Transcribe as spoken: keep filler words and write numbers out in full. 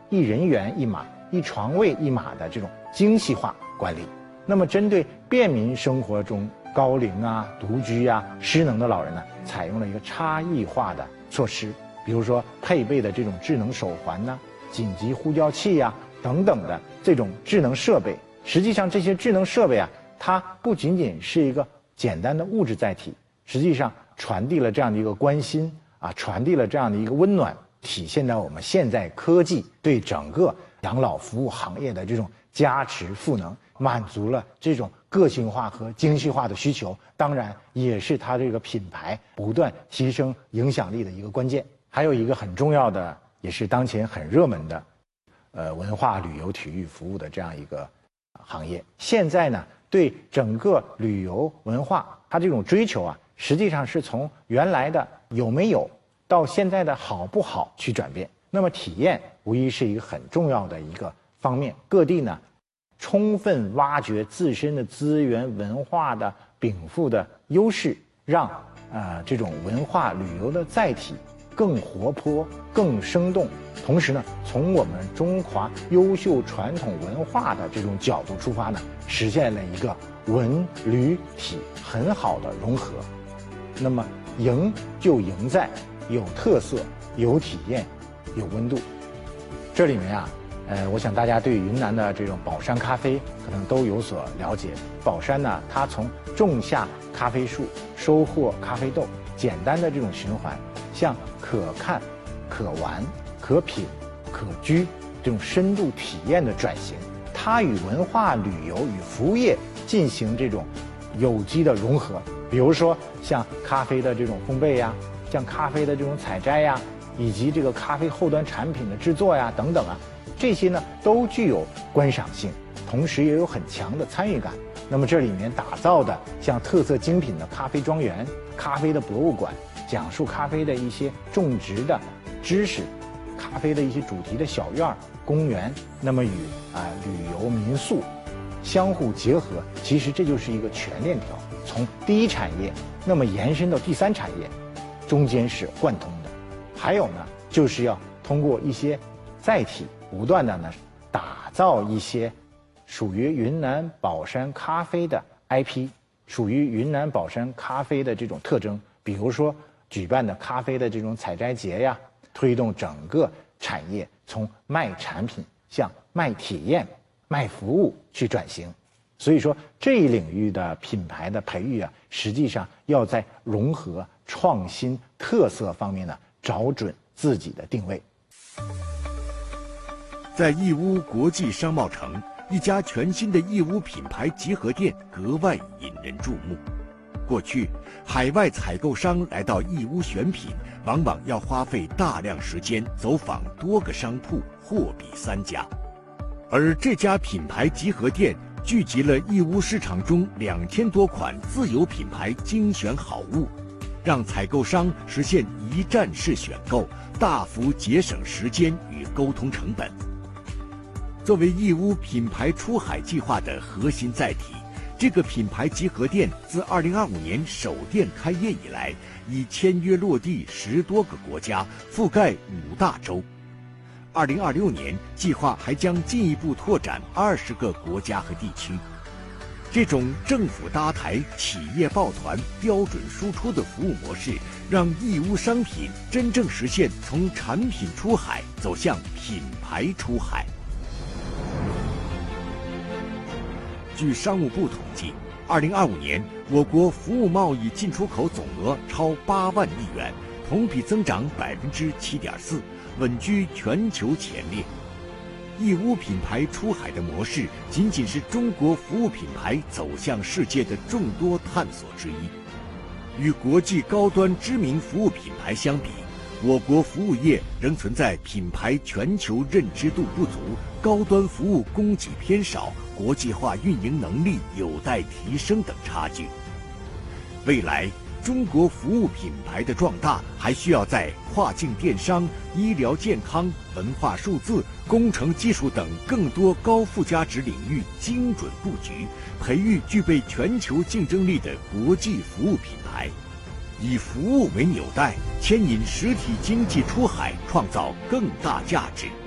一人员一码、一床位一码的这种精细化管理。那么针对便民生活中高龄啊、独居啊、失能的老人呢，采用了一个差异化的措施，比如说配备的这种智能手环呐、紧急呼叫器呀、等等的这种智能设备。实际上这些智能设备啊，它不仅仅是一个简单的物质载体，实际上传递了这样的一个关心啊，传递了这样的一个温暖，体现在我们现在科技对整个养老服务行业的这种加持赋能，满足了这种个性化和精细化的需求，当然也是它这个品牌不断提升影响力的一个关键。还有一个很重要的，也是当前很热门的，呃，文化旅游体育服务的这样一个行业。现在呢，对整个旅游文化，它这种追求啊，实际上是从原来的有没有到现在的好不好去转变。那么体验无疑是一个很重要的一个方面。各地呢，充分挖掘自身的资源、文化的禀赋的优势，让呃这种文化旅游的载体更活泼、更生动。同时呢，从我们中华优秀传统文化的这种角度出发呢，实现了一个文旅体很好的融合。那么赢就赢在有特色、有体验、有温度。这里面啊，呃，我想大家对云南的这种宝山咖啡可能都有所了解。宝山呢，它从种下咖啡树、收获咖啡豆，简单的这种循环，向可看、可玩、可品、可居这种深度体验的转型，它与文化旅游与服务业进行这种有机的融合。比如说像咖啡的这种烘焙呀，像咖啡的这种采摘呀，以及这个咖啡后端产品的制作呀等等啊，这些呢都具有观赏性，同时也有很强的参与感。那么这里面打造的像特色精品的咖啡庄园、咖啡的博物馆，讲述咖啡的一些种植的知识，咖啡的一些主题的小院、公园，那么与啊、呃、旅游民宿相互结合，其实这就是一个全链条，从第一产业那么延伸到第三产业，中间是贯通的。还有呢，就是要通过一些载体，不断的呢打造一些属于云南保山咖啡的 I P， 属于云南保山咖啡的这种特征，比如说举办的咖啡的这种采摘节呀，推动整个产业从卖产品向卖体验、卖服务去转型。所以说这一领域的品牌的培育啊，实际上要在融合、创新、特色方面呢，找准自己的定位。 在义乌国际商贸城，一家全新的义乌品牌集合店格外引人注目。过去，海外采购商来到义乌选品，往往要花费大量时间走访多个商铺，货比三家。而这家品牌集合店聚集了义乌市场中两千多款自有品牌精选好物，让采购商实现一站式选购，大幅节省时间与沟通成本。作为义乌品牌出海计划的核心载体，这个品牌集合店自二零二五年首店开业以来，已签约落地十多个国家，覆盖五大洲。二零二六年计划还将进一步拓展二十个国家和地区。这种政府搭台、企业抱团、标准输出的服务模式，让义乌商品真正实现从产品出海走向品牌出海。据商务部统计，二零二五年我国服务贸易进出口总额超八万亿元，同比增长百分之七点四，稳居全球前列。义乌品牌出海的模式，仅仅是中国服务品牌走向世界的众多探索之一。与国际高端知名服务品牌相比，我国服务业仍存在品牌全球认知度不足、高端服务供给偏少、国际化运营能力有待提升等差距。未来，中国服务品牌的壮大还需要在跨境电商、医疗健康、文化数字、工程技术等更多高附加值领域精准布局，培育具备全球竞争力的国际服务品牌，以服务为纽带，牵引实体经济出海，创造更大价值。